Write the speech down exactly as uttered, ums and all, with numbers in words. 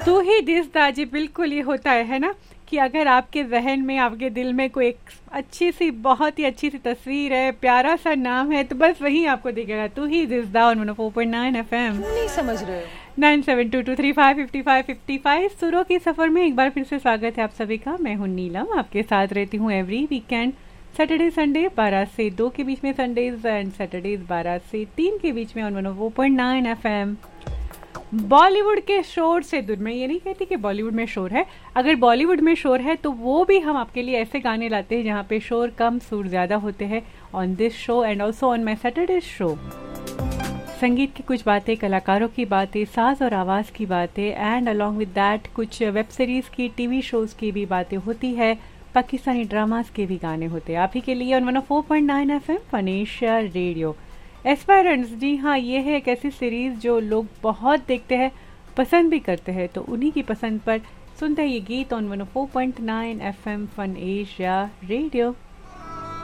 तू ही दिसदा जी, बिल्कुल ये होता है है ना कि अगर आपके जहन में, आपके दिल में कोई एक अच्छी सी, बहुत ही अच्छी सी तस्वीर है, प्यारा सा नाम है, तो बस वही आपको दिखेगा। तू ही दिसदा on one O four point nine FM. नहीं समझ रहे हो। Nine seven to to three five fifty five fifty five सुरों के सफ़र में एक बार फिर से स्वागत है आप सभी का। मैं हूं नीलम, आपके साथ रहती हूं एवरी वीकेंड, सैटरडे संडे बारह से दो के बीच में संडेज, एंड सैटरडेज बारह से तीन के बीच में on one O four point nine FM. Bollywood के शोर से दूर, मैं ये नहीं कहती कि बॉलीवुड में शोर है, अगर बॉलीवुड में शोर है तो वो भी हम आपके लिए ऐसे गाने लाते हैं जहाँ पे शोर कम सुर ज़्यादा होते हैं on this show and also on my Saturday show. संगीत की कुछ बातें, कलाकारों की बातें, साज और आवाज़ की बातें, एंड अलॉन्ग विद दैट कुछ वेब सीरीज़ की, टीवी शोज़ की भी बातें होती है, पाकिस्तानी ड्रामास के भी गाने होते हैं आप ही के लिए on one O four point nine FM फनेशिया radio. Aspirants, जी हाँ, ये है एक ऐसी सीरीज़ जो लोग बहुत देखते हैं, पसंद भी करते हैं, तो उन्हीं की पसंद पर सुनते हैं ये गीत on one O four point nine FM fun Asia radio.